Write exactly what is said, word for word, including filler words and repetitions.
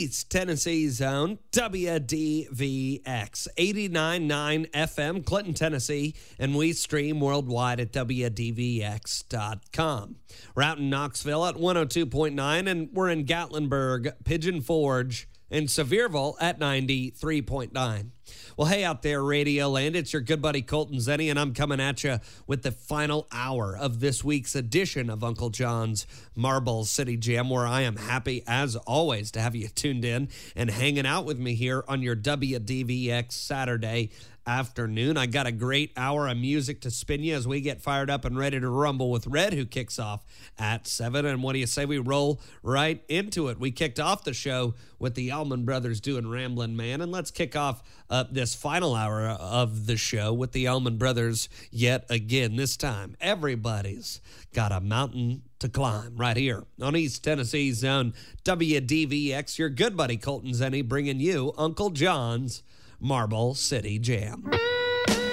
East Tennessee's own W D V X, eighty-nine point nine F M, Clinton, Tennessee, and we stream worldwide at W D V X dot com. We're out in Knoxville at one oh two point nine, and we're in Gatlinburg, Pigeon Forge, and Sevierville at ninety-three point nine. Well, hey out there, Radio Land, it's your good buddy Colton Zenny, and I'm coming at you with the final hour of this week's edition of Uncle John's Marble City Jam, where I am happy, as always, to have you tuned in and hanging out with me here on your W D V X Saturday afternoon. I got a great hour of music to spin you as we get fired up and ready to rumble with Red, who kicks off at seven. And what do you say we roll right into it? We kicked off the show with the Allman Brothers doing Ramblin' Man, and let's kick off uh, this final hour of the show with the Allman Brothers yet again. This time, everybody's got a mountain to climb right here on East Tennessee's own W D V X. Your good buddy Colton Zenny bringing you Uncle John's Marble City Jam.